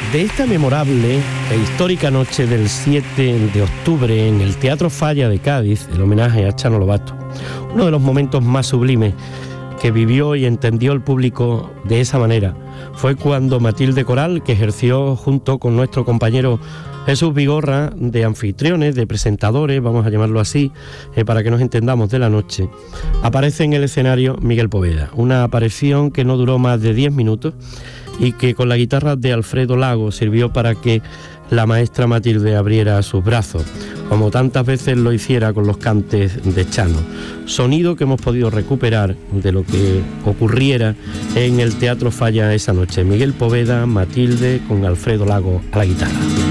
De esta memorable e histórica noche del 7 de octubre en el Teatro Falla de Cádiz, el homenaje a Chano Lobato, uno de los momentos más sublimes que vivió y entendió el público de esa manera fue cuando Matilde Coral, que ejerció junto con nuestro compañero Jesús Vigorra de anfitriones, de presentadores, vamos a llamarlo así, para que nos entendamos, de la noche, aparece en el escenario Miguel Poveda, una aparición que no duró más de 10 minutos y que con la guitarra de Alfredo Lago sirvió para que la maestra Matilde abriera sus brazos, como tantas veces lo hiciera con los cantes de Chano. Sonido que hemos podido recuperar de lo que ocurriera en el Teatro Falla esa noche. Miguel Poveda, Matilde con Alfredo Lago a la guitarra.